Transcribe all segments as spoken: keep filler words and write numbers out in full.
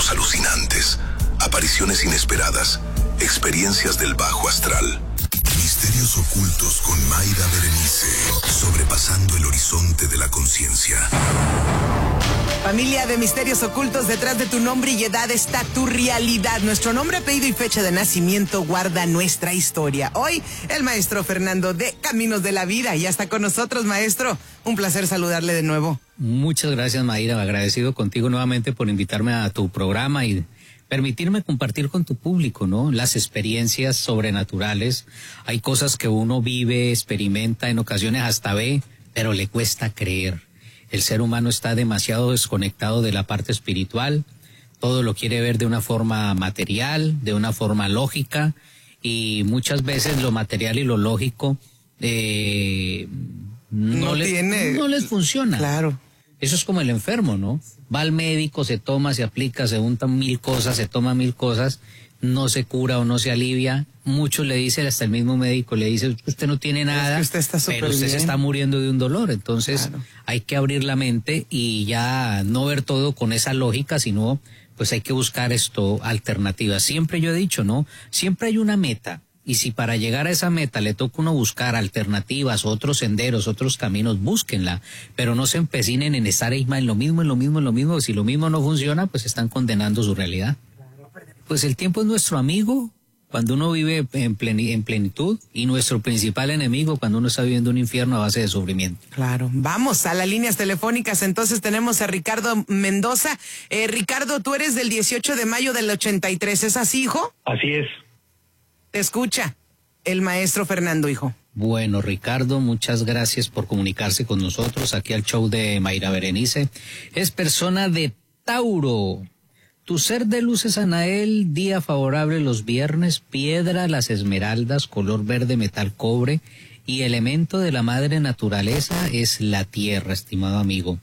encuentros alucinantes, apariciones inesperadas, experiencias del bajo astral. Misterios ocultos con Mayra Berenice, sobrepasando el horizonte de la conciencia. Familia de misterios ocultos, detrás de tu nombre y edad está tu realidad. Nuestro nombre, apellido y fecha de nacimiento guarda nuestra historia. Hoy, el maestro Fernando de Caminos de la Vida ya está con nosotros, maestro. Un placer saludarle de nuevo. Muchas gracias, Mayra. Agradecido contigo nuevamente por invitarme a tu programa y permitirme compartir con tu público, ¿no? Las experiencias sobrenaturales. Hay cosas que uno vive, experimenta, en ocasiones hasta ve, pero le cuesta creer. El ser humano está demasiado desconectado de la parte espiritual, todo lo quiere ver de una forma material, de una forma lógica, y muchas veces lo material y lo lógico eh, no, no, les, tiene... no les funciona. Claro. Eso es como el enfermo, ¿no? Va al médico, se toma, se aplica, se untan mil cosas, se toma mil cosas, no se cura o no se alivia. Muchos le dicen, hasta el mismo médico le dice, usted no tiene nada, es que usted está pero usted bien. se está muriendo de un dolor. Entonces Claro. hay que abrir la mente y ya no ver todo con esa lógica, sino pues hay que buscar esto, alternativas. Siempre yo he dicho, ¿no? Siempre hay una meta. Y si para llegar a esa meta le toca uno buscar alternativas, otros senderos, otros caminos, búsquenla, pero no se empecinen en estar ahí en lo mismo, en lo mismo, en lo mismo. Si lo mismo no funciona, pues están condenando su realidad. Pues el tiempo es nuestro amigo cuando uno vive en, pleni- en plenitud, y nuestro principal enemigo cuando uno está viviendo un infierno a base de sufrimiento. Claro. Vamos a las líneas telefónicas. Entonces tenemos a Ricardo Mendoza. Eh, Ricardo, tú eres del dieciocho de mayo del ochenta y tres, ¿es así, hijo? Así es. Te escucha el maestro Fernando, hijo. Bueno, Ricardo, muchas gracias por comunicarse con nosotros aquí al show de Mayra Berenice. Es persona de Tauro. Tu ser de luz es Anael, día favorable los viernes, piedra las esmeraldas, color verde, metal cobre, y elemento de la madre naturaleza es la tierra, estimado amigo.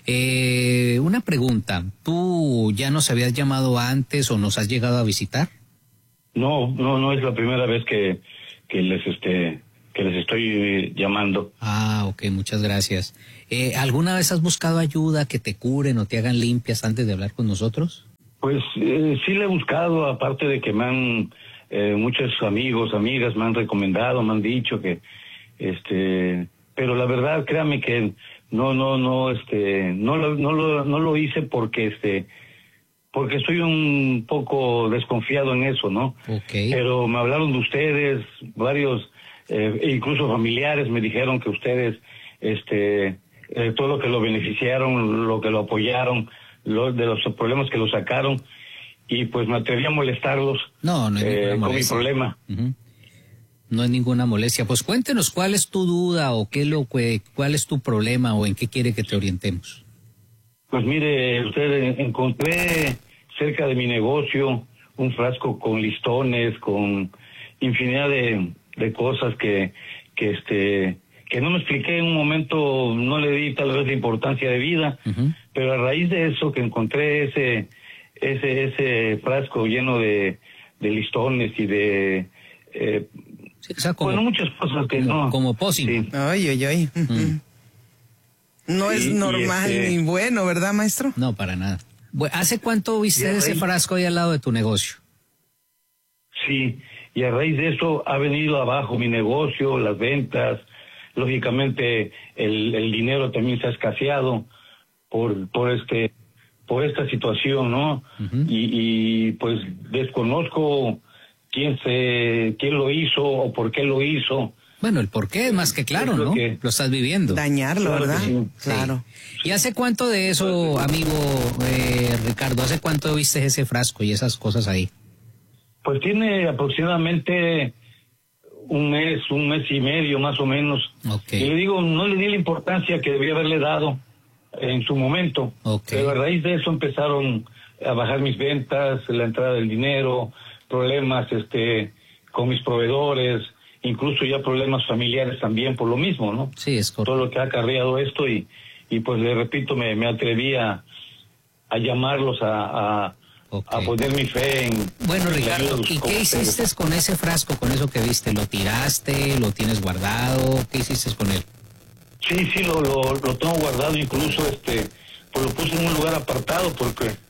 Eh, una pregunta, ¿tú ya nos habías llamado antes o nos has llegado a visitar? No, no, no es la primera vez que, que les este que les estoy eh, llamando. Ah, ok, muchas gracias. Eh, ¿Alguna vez has buscado ayuda, que te curen o te hagan limpias antes de hablar con nosotros? Pues eh, sí le he buscado, aparte de que me han eh, muchos amigos, amigas me han recomendado, me han dicho que este, pero la verdad, créame que no, no, no, este, no lo, no lo, no lo hice porque este. porque estoy un poco desconfiado en eso, ¿no? Okay. Pero me hablaron de ustedes, varios, eh, incluso familiares me dijeron que ustedes, este, eh, todo lo que lo beneficiaron, lo que lo apoyaron, lo, de los problemas que lo sacaron, y pues me atreví a molestarlos. No, no hay ninguna eh, con mi molestia. problema. Uh-huh. No hay ninguna molestia. Pues cuéntenos cuál es tu duda o qué lo que, cuál es tu problema o en qué quiere que te orientemos. Pues mire, usted, encontré cerca de mi negocio un frasco con listones, con infinidad de, de cosas que, que este, que no me expliqué en un momento, no le di tal vez la importancia de vida, uh-huh. Pero a raíz de eso que encontré ese, ese, ese frasco lleno de, de listones y de, eh, sí, o sea, como, bueno, muchas cosas que como, no. Como pócimo. Sí. Ay, ay, ay. Uh-huh. No es Sí, normal este... ni bueno, ¿verdad, maestro? No, para nada. Bueno, ¿hace cuánto viste raíz... ese frasco ahí al lado de tu negocio? Sí, y a raíz de eso ha venido abajo mi negocio, las ventas, lógicamente el, el dinero también se ha escaseado por, por este, por esta situación, ¿no? Uh-huh. Y, y pues desconozco quién se, quién lo hizo o por qué lo hizo. Bueno, el por qué es más que claro, ¿no? Que lo estás viviendo. Dañarlo, claro, ¿verdad? Sí. Claro. ¿Y hace cuánto de eso, amigo eh, Ricardo, hace cuánto viste ese frasco y esas cosas ahí? Pues tiene aproximadamente un mes, un mes y medio más o menos. Okay. Y le digo, no le di la importancia que debía haberle dado en su momento. Okay. Pero a raíz de eso empezaron a bajar mis ventas, la entrada del dinero, problemas este con mis proveedores, incluso ya problemas familiares también por lo mismo, ¿no? Sí, es correcto. Todo lo que ha acarreado esto y, y pues le repito, me, me atreví a, a llamarlos a, a, okay. a poner mi fe en... Bueno, Ricardo, ¿y qué hiciste con ese frasco, con eso que viste? ¿Lo tiraste? ¿Lo tienes guardado? ¿Qué hiciste con él? Sí, sí, lo, lo, lo tengo guardado, incluso este, pues lo puse en un lugar apartado porque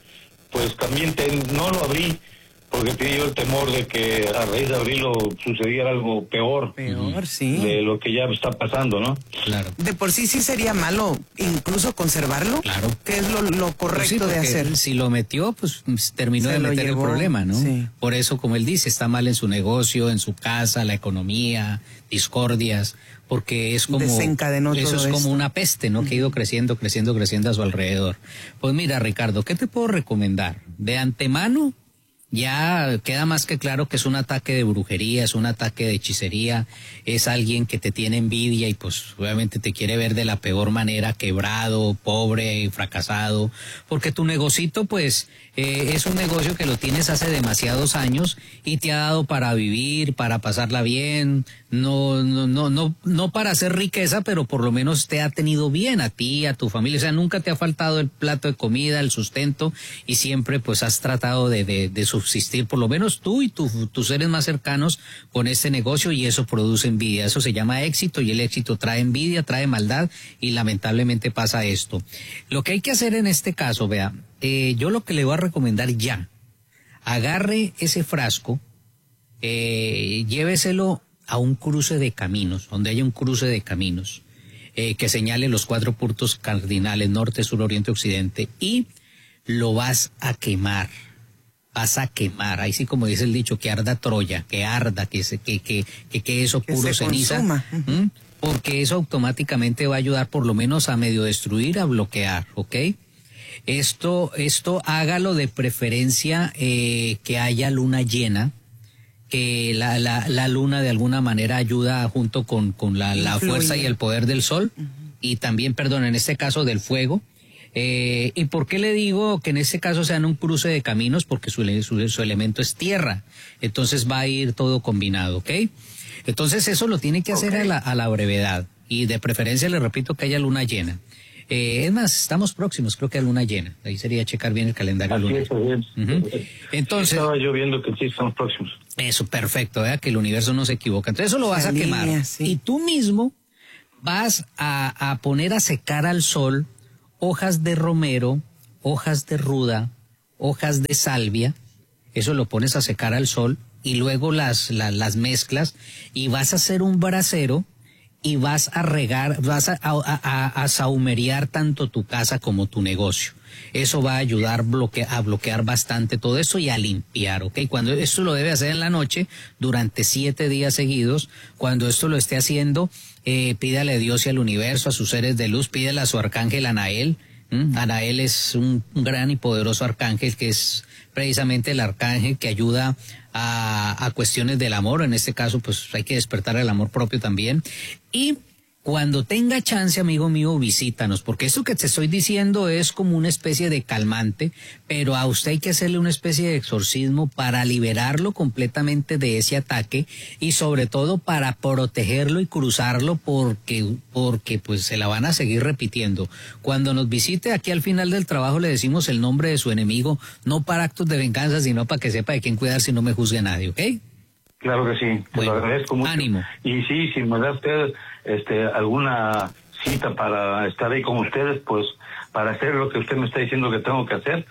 pues también te, no lo abrí porque tenía yo el temor de que a raíz de abrirlo sucediera algo peor. Peor, sí. De lo que ya está pasando, ¿no? Claro. De por sí sí sería malo incluso conservarlo. Claro. Que es lo, lo correcto Pues sí, de hacer. Si lo metió, pues terminó Se de lo meter llevó, el problema, ¿no? sí. Por eso, como él dice, está mal en su negocio, en su casa, la economía, discordias, porque es como... Desencadenó eso todo es como esto. una peste, ¿no? Que ha ido creciendo, creciendo, creciendo a su alrededor. Pues mira, Ricardo, ¿qué te puedo recomendar? De antemano, ya queda más que claro que es un ataque de brujería, es un ataque de hechicería, es alguien que te tiene envidia y pues obviamente te quiere ver de la peor manera, quebrado, pobre, fracasado, porque tu negocito pues eh, es un negocio que lo tienes hace demasiados años y te ha dado para vivir, para pasarla bien, no, no, no, no, no para hacer riqueza, pero por lo menos te ha tenido bien a ti, a tu familia, o sea, nunca te ha faltado el plato de comida, el sustento y siempre pues has tratado de, de, de subsistir, por lo menos tú y tu, tus seres más cercanos con este negocio y eso produce envidia, eso se llama éxito y el éxito trae envidia, trae maldad y lamentablemente pasa esto. Lo que hay que hacer en este caso, vea, eh, yo lo que le voy a recomendar ya, agarre ese frasco, eh, lléveselo a un cruce de caminos, donde haya un cruce de caminos, eh, que señale los cuatro puntos cardinales, norte, sur, oriente, occidente, y lo vas a quemar. Vas a quemar, ahí sí como dice el dicho, que arda Troya, que arda, que se, que, que, que, que eso Que puro se ceniza, consuma. ¿Mm? Porque eso automáticamente va a ayudar por lo menos a medio destruir, a bloquear, ¿ok? Esto, esto hágalo de preferencia eh, que haya luna llena, que la, la, la luna de alguna manera ayuda junto con, con la, la fuerza y el poder del sol, uh-huh. y también, perdón, en este caso del fuego. Eh, ¿Y por qué le digo que en este caso sean un cruce de caminos? Porque su, su, su elemento es tierra, entonces va a ir todo combinado, ¿ok? Entonces eso lo tiene que hacer okay. a, la, a la brevedad, y de preferencia le repito que haya luna llena. Eh, es más, estamos próximos, creo que a luna llena, ahí sería checar bien el calendario Así lunar. Es, uh-huh. Entonces, estaba yo viendo que sí estamos próximos. Eso, perfecto, ¿eh? Que el universo no se equivoca. Entonces eso lo vas Salía, a quemar, sí. Y tú mismo vas a, a poner a secar al sol hojas de romero, hojas de ruda, hojas de salvia, eso lo pones a secar al sol y luego las, las, las mezclas y vas a hacer un brasero y vas a regar, vas a, a, a, a sahumerear tanto tu casa como tu negocio. Eso va a ayudar bloque, a bloquear bastante todo eso y a limpiar, ¿ok? Cuando esto lo debe hacer en la noche, durante siete días seguidos, cuando esto lo esté haciendo, eh, pídale a Dios y al universo, a sus seres de luz, pídale a su arcángel Anael. ¿Mm? Anael es un, un gran y poderoso arcángel que es precisamente el arcángel que ayuda a, a cuestiones del amor. En este caso, pues hay que despertar el amor propio también. Y cuando tenga chance, amigo mío, visítanos, porque esto que te estoy diciendo es como una especie de calmante, pero a usted hay que hacerle una especie de exorcismo para liberarlo completamente de ese ataque y sobre todo para protegerlo y cruzarlo porque, porque pues se la van a seguir repitiendo. Cuando nos visite aquí al final del trabajo le decimos el nombre de su enemigo, no para actos de venganza, sino para que sepa de quién cuidar si no me juzgue nadie, ¿ok? Claro que sí, te bueno, lo agradezco mucho. Ánimo. Y sí, si me da usted este, alguna cita para estar ahí con ustedes, pues para hacer lo que usted me está diciendo que tengo que hacer,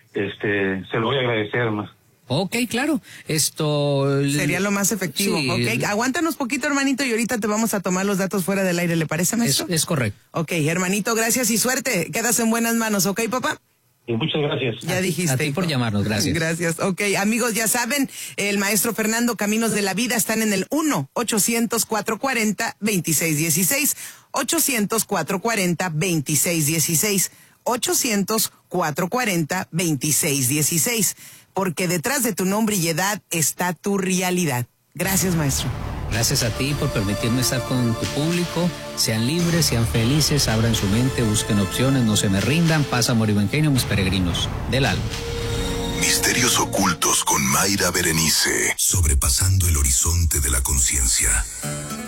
este, se lo voy a agradecer más. Ok, claro, esto... Sería lo más efectivo, sí. Ok, aguántanos poquito, hermanito, y ahorita te vamos a tomar los datos fuera del aire, ¿le parece, maestro? Es, es correcto. Ok, hermanito, gracias y suerte, quedas en buenas manos, ¿ok, papá? Y muchas gracias. Ya dijiste. A ti por llamarnos, gracias. Gracias. Ok, amigos, ya saben, el maestro Fernando, Caminos de la Vida, están en el uno ochocientos, cuatrocientos cuarenta, veintiséis dieciséis. ochocientos, cuatrocientos cuarenta, veintiséis dieciséis. ochocientos, cuatrocientos cuarenta, veintiséis dieciséis. Porque detrás de tu nombre y edad está tu realidad. Gracias, maestro. Gracias a ti por permitirme estar con tu público. Sean libres, sean felices, abran su mente, busquen opciones, no se me rindan. Paz, amor y buen genio, mis peregrinos del alma. Misterios ocultos con Mayra Berenice. Sobrepasando el horizonte de la conciencia.